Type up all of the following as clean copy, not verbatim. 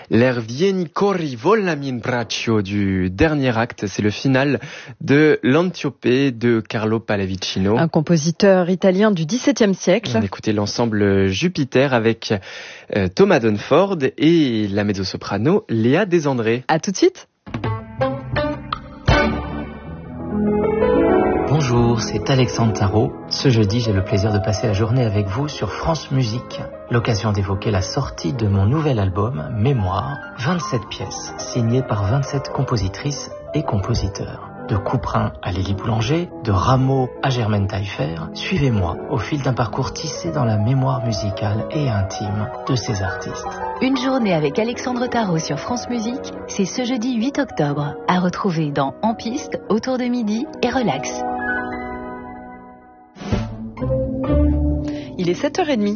L'air Vieni corri volami in braccio du dernier acte, c'est le final de l'Antiope de Carlo Pallavicino. Un compositeur italien du XVIIe siècle. On écoutait l'ensemble Jupiter avec Thomas Dunford et la mezzo-soprano Léa Desandré. À tout de suite. Bonjour, c'est Alexandre Tarot. Ce jeudi, j'ai le plaisir de passer la journée avec vous sur France Musique. L'occasion d'évoquer la sortie de mon nouvel album, Mémoire, 27 pièces, signées par 27 compositrices et compositeurs. De Couperin à Lélie Boulanger, de Rameau à Germaine Taillefer, suivez-moi au fil d'un parcours tissé dans la mémoire musicale et intime de ces artistes. Une journée avec Alexandre Tarot sur France Musique, c'est ce jeudi 8 octobre, à retrouver dans En Piste, autour de midi et Relax. Il est 7h30.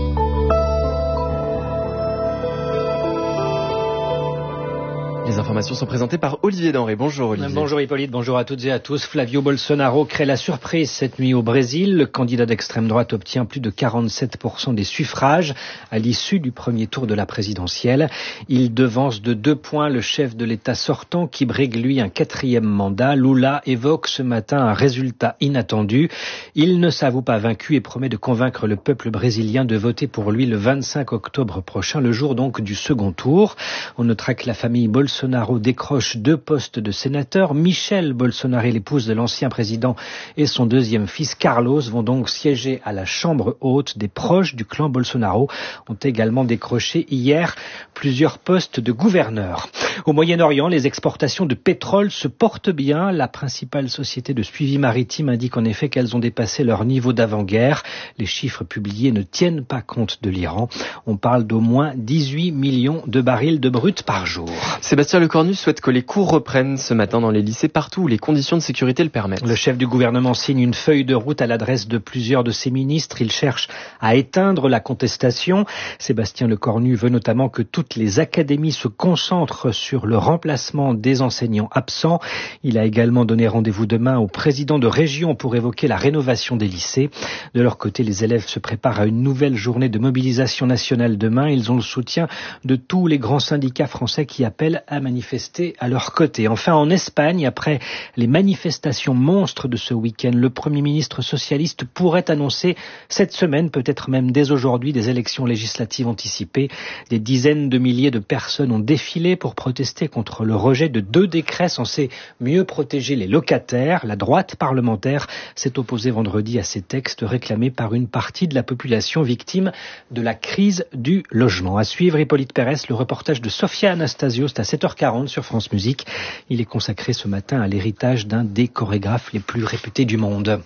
Les informations sont présentées par Olivier Denré. Bonjour Olivier. Bonjour Hippolyte, bonjour à toutes et à tous. Flavio Bolsonaro crée la surprise cette nuit au Brésil. Le candidat d'extrême droite obtient plus de 47% des suffrages à l'issue du premier tour de la présidentielle. Il devance de 2 points le chef de l'État sortant qui brigue lui un 4e mandat. Lula évoque ce matin un résultat inattendu. Il ne s'avoue pas vaincu et promet de convaincre le peuple brésilien de voter pour lui le 25 octobre prochain, le jour donc du second tour. On notera que la famille Bolsonaro décroche 2 postes de sénateur. Michelle Bolsonaro, l'épouse de l'ancien président, et son 2e fils Carlos vont donc siéger à la chambre haute. Des proches du clan Bolsonaro ont également décroché hier plusieurs postes de gouverneur. Au Moyen-Orient, les exportations de pétrole se portent bien. La principale société de suivi maritime indique en effet qu'elles ont dépassé leur niveau d'avant-guerre. Les chiffres publiés ne tiennent pas compte de l'Iran. On parle d'au moins 18 millions de barils de brut par jour. Sébastien Lecornu souhaite que les cours reprennent ce matin dans les lycées partout où les conditions de sécurité le permettent. Le chef du gouvernement signe une feuille de route à l'adresse de plusieurs de ses ministres. Il cherche à éteindre la contestation. Sébastien Lecornu veut notamment que toutes les académies se concentrent sur le remplacement des enseignants absents. Il a également donné rendez-vous demain aux présidents de région pour évoquer la rénovation des lycées. De leur côté, les élèves se préparent à une nouvelle journée de mobilisation nationale demain. Ils ont le soutien de tous les grands syndicats français qui appellent à manifester à leur côté. Enfin, en Espagne, après les manifestations monstres de ce week-end, le Premier ministre socialiste pourrait annoncer cette semaine, peut-être même dès aujourd'hui, des élections législatives anticipées. Des dizaines de milliers de personnes ont défilé pour protester contre le rejet de 2 décrets censés mieux protéger les locataires. La droite parlementaire s'est opposée vendredi à ces textes réclamés par une partie de la population victime de la crise du logement. À suivre, Hippolyte Pérès, le reportage de Sophia Anastasio, c'est à 7h40 sur France Musique. Il est consacré ce matin à l'héritage d'un des chorégraphes les plus réputés du monde.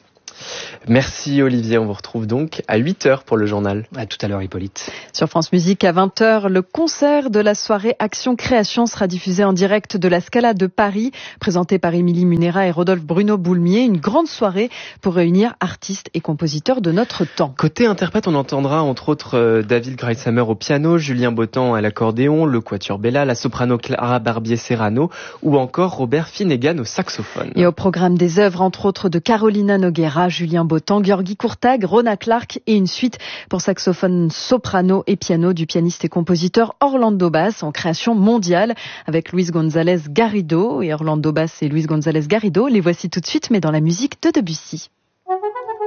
Merci Olivier, on vous retrouve donc à 8h pour le journal. À tout à l'heure Hippolyte. Sur France Musique à 20h, le concert de la soirée Action Création sera diffusé en direct de la Scala de Paris, présenté par Émilie Munera et Rodolphe Bruno Boulmier. Une grande soirée pour réunir artistes et compositeurs de notre temps. Côté interprète, on entendra entre autres David Greishammer au piano, Julien Bottan à l'accordéon, le quatuor Bella, la soprano Clara Barbier-Serrano ou encore Robert Finnegan au saxophone. Et au programme des œuvres entre autres de Carolina Noguera, Julien Bottan, Georgi Courtag, Rona Clark et une suite pour saxophone, soprano et piano du pianiste et compositeur Orlando Bass en création mondiale avec Luis González Garrido. Et Orlando Bass et Luis González Garrido, les voici tout de suite mais dans la musique de Debussy.